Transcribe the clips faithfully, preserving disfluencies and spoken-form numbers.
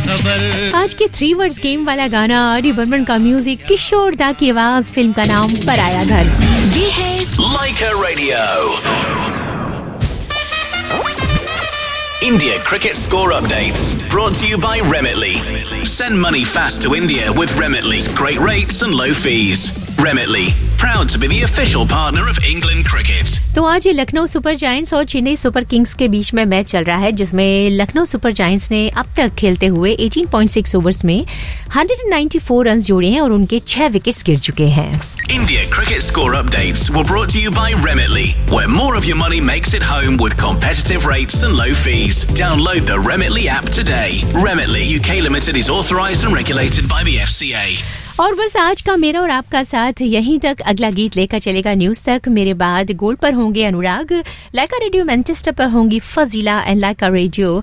खबर। आज के थ्री वर्ड्स गेम वाला गाना, डी बर्मन का म्यूजिक, किशोर दा की आवाज, फिल्म का नाम पराया घर। ये है Laika Radio. India cricket score updates brought to you by Remitly. Send money fast to India with Remitly's great rates and low fees. Remitly, proud to be the official partner of England cricket. तो आज ये Lucknow super giants और Chennai super Kings के बीच में match चल रहा है, जिसमें लखनऊ सुपर जायंट्स ने अब तक खेलते हुए अठारह पॉइंट छह ओवर्स में एक सौ चौरानवे रन जोड़े हैं और उनके छह विकेट्स गिर चुके हैं। India cricket score updates were brought to you by Remitly, where more of your money makes it home with competitive rates and low fees. Download the Remitly app today. Remitly U K Limited is authorised and regulated by the F C A. और बस आज का मेरा और आपका साथ यहीं तक। अगला गीत लेकर चलेगा न्यूज तक। मेरे बाद गोल्ड पर होंगे अनुराग, लाइका रेडियो मैनचेस्टर पर होंगी Fazila and Lyca radio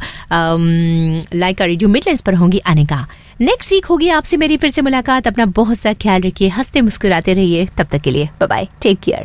Lyca radio Midlands पर होंगी अनिका। नेक्स्ट वीक होगी आपसे मेरी फिर से मुलाकात। अपना बहुत सा ख्याल रखिए, हंसते मुस्कुराते रहिए। तब तक के लिए बाय बाय, टेक केयर।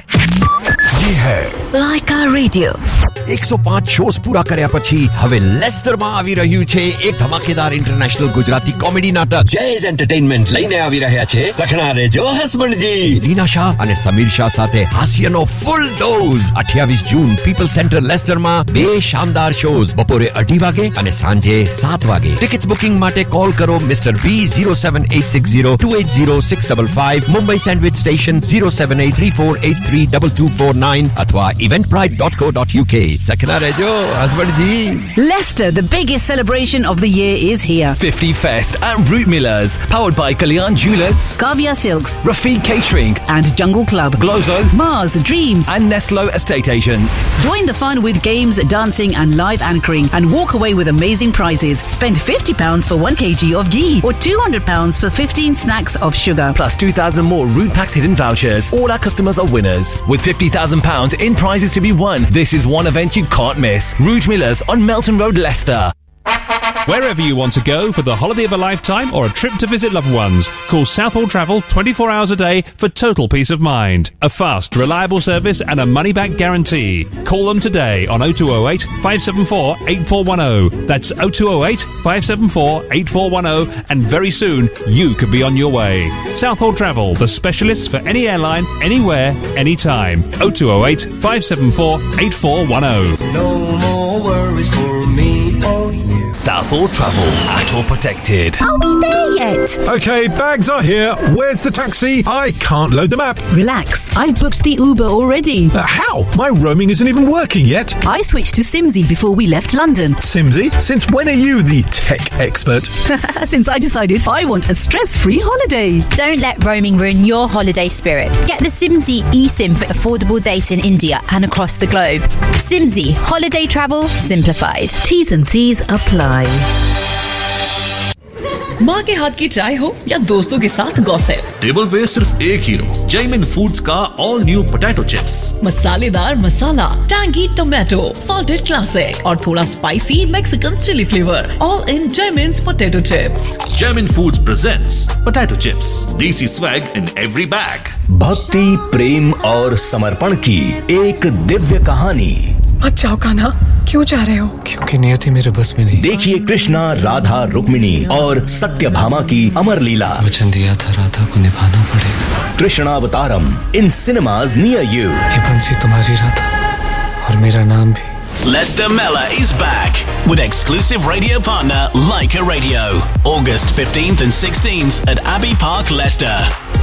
ये है लाइका रेडियो એકસો પાંચ શોઝ પૂરા કર્યા પછી હવે લેસ્ટરમાં આવી રહ્યું છે એક ધમાકેદાર ઇન્ટરનેશનલ ગુજરાતી કોમેડી નાટક જેઝ એન્ટરટેઇનમેન્ટ લઈને આવી રહ્યા છે સખણા રેજો હસબન્ડજી લીના શાહ અને સમીર શાહ સાથે હાસ્યનો ફૂલ ડોઝ અઠ્યાવીસ જૂન પીપલ સેન્ટર લેસ્ટરમાં બે શાનદાર શોઝ બપોરે અઢી વાગે અને સાંજે સાત વાગે ટિકિટ્સ બુકિંગ માટે કોલ કરો મિસ્ટર બી zero seven eight six zero two eight zero six five five Mumbai sandwich station zero seven eight three four eight three two two four nine અથવા eventbrite dot co dot U K. Sakna Rejo, husband ji. Leicester, the biggest celebration of the year is here. fifty Fest at Root Millers, powered by Kalyan Jewelers, Kavya Silks, Rafiq Catering, and Jungle Club, Glozo, Mars, Dreams, and Neslo Estate Agents. Join the fun with games, dancing, and live anchoring, and walk away with amazing prizes. Spend fifty pounds for one kilogram of ghee, or two hundred pounds for fifteen snacks of sugar. Plus two thousand more Root Packs hidden vouchers. All our customers are winners, with fifty thousand pounds in prizes to be won. This is one event you can't miss. Root Millers on Melton Road, Leicester. Wherever you want to go for the holiday of a lifetime or a trip to visit loved ones, call Southall Travel twenty-four hours a day for total peace of mind. A fast, reliable service and a money-back guarantee. Call them today on oh two oh eight, five seven four, eight four one oh. That's oh two oh eight, five seven four, eight four one oh, and very soon you could be on your way. Southall Travel, the specialists for any airline, anywhere, anytime. oh two oh eight, five seven four, eight four one oh. No more worries for me or you. Southall Travel, at or protected. Are we there yet? Okay, bags are here. Where's the taxi? I can't load the map. Relax, I've booked the Uber already. Uh, how? My roaming isn't even working yet. I switched to Simsy before we left London. Simsy? Since when are you the tech expert? Since I decided I want a stress-free holiday. Don't let roaming ruin your holiday spirit. Get the Simsy eSIM for affordable data in India and across the globe. Simsy, holiday travel simplified. T's and C's apply. माँ के हाथ की चाय हो या दोस्तों के साथ गॉसिप, टेबल पे सिर्फ एक हीरो, जैमिन फूड्स का ऑल न्यू पोटैटो चिप्स। मसालेदार मसाला, टैंगी टोमेटो, सॉल्टेड क्लासिक और थोड़ा spicy Mexican chilli flavour, all in जैमिन्स potato chips. Jaimin foods presents potato chips, देसी स्वैग इन एवरी बैग। भक्ति, प्रेम और समर्पण की एक दिव्य कहानी। मत जाओ कान्हा, क्यों जा रहे हो? क्योंकि नियति मेरे बस में नहीं। देखिए कृष्णा, राधा, रुक्मिणी और सत्यभामा की अमर लीला। वचन दिया था राधा को निभाना पड़ेगा। कृष्णावतारम इन सिनेमाज नियर यू। ये बंसी तुम्हारी राधा और मेरा नाम भी। Leicester Mella is back with exclusive radio partner Laika Radio, August fifteenth and sixteenth at Abbey Park, Leicester.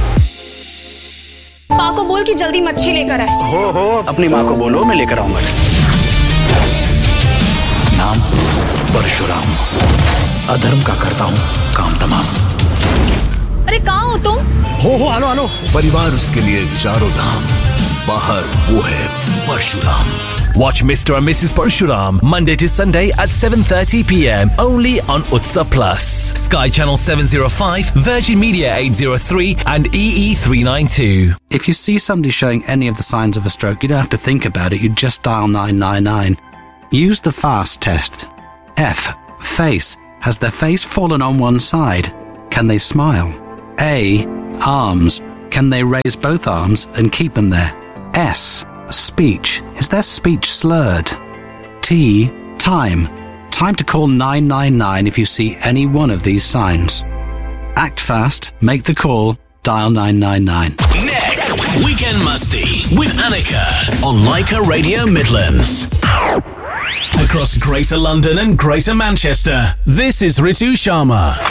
माँ को बोल कि जल्दी मच्छी लेकर आए। हो हो अपनी माँ को बोलो, मैं लेकर आऊंगा। नाम परशुराम, अधर्म का करता हूँ काम तमाम। अरे कहाँ हो तुम? हो हो आलो आलो। परिवार उसके लिए चारों धाम, बाहर वो है Parshuram. Watch Mister and Missus Parshuram Monday to Sunday at seven thirty p m only on Utsa Plus, Sky Channel seven oh five, Virgin Media eight oh three and E E three ninety-two. If you see somebody showing any of the signs of a stroke, you don't have to think about it, you just dial nine nine nine. Use the FAST test. F. Face. Has their face fallen on one side? Can they smile? A. Arms. Can they raise both arms and keep them there? S. Speech. Is their speech slurred? T. Time. Time to call nine nine nine if you see any one of these signs. Act fast, make the call, dial nine nine nine. Next, Weekend Musty with Annika on Leica Radio Midlands. Across Greater London and Greater Manchester, this is Ritu Sharma.